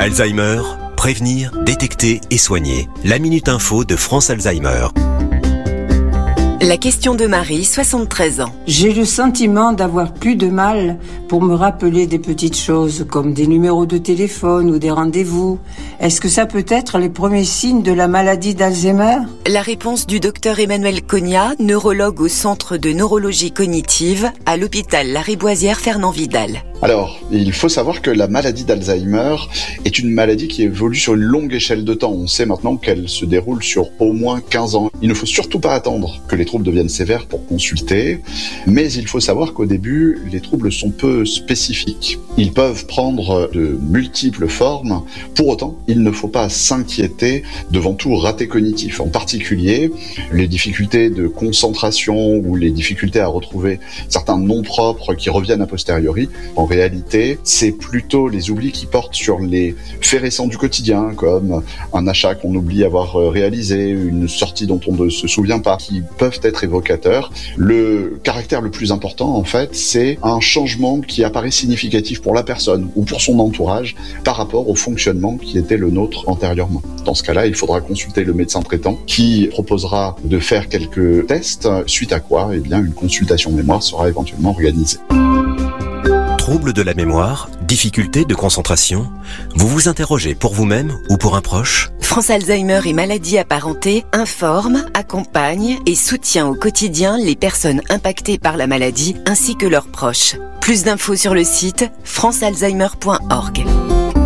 Alzheimer, prévenir, détecter et soigner. La Minute Info de France Alzheimer. La question de Marie, 73 ans. J'ai le sentiment d'avoir plus de mal pour me rappeler des petites choses comme des numéros de téléphone ou des rendez-vous. Est-ce que ça peut être les premiers signes de la maladie d'Alzheimer ? La réponse du docteur Emmanuel Cognat, neurologue au Centre de neurologie cognitive à l'hôpital Lariboisière Fernand Vidal. Alors, il faut savoir que la maladie d'Alzheimer est une maladie qui évolue sur une longue échelle de temps. On sait maintenant qu'elle se déroule sur au moins 15 ans. Il ne faut surtout pas attendre que les troubles deviennent sévères pour consulter, mais il faut savoir qu'au début, les troubles sont peu spécifiques. Ils peuvent prendre de multiples formes. Pour autant, il ne faut pas s'inquiéter devant tout raté cognitif. En particulier, les difficultés de concentration ou les difficultés à retrouver certains noms propres qui reviennent a posteriori. En réalité, c'est plutôt les oublis qui portent sur les faits récents du quotidien, comme un achat qu'on oublie avoir réalisé, une sortie dont on ne se souvient pas, qui peuvent être évocateurs. Le caractère le plus important, en fait, c'est un changement qui apparaît significatif pour la personne ou pour son entourage par rapport au fonctionnement qui était le nôtre antérieurement. Dans ce cas-là, il faudra consulter le médecin traitant qui proposera de faire quelques tests, suite à quoi, une consultation mémoire sera éventuellement organisée. Troubles de la mémoire, difficultés de concentration, vous vous interrogez pour vous-même ou pour un proche ? France Alzheimer et maladies apparentées informe, accompagne et soutient au quotidien les personnes impactées par la maladie ainsi que leurs proches. Plus d'infos sur le site francealzheimer.org.